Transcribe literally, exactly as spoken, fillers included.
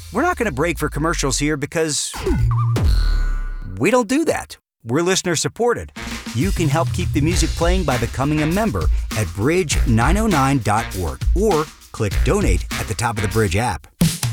we're not going to break for commercials here because we don't do that. We're listener supported. You can help keep the music playing by becoming a member at bridge nine oh nine dot org or click donate at the top of the Bridge app.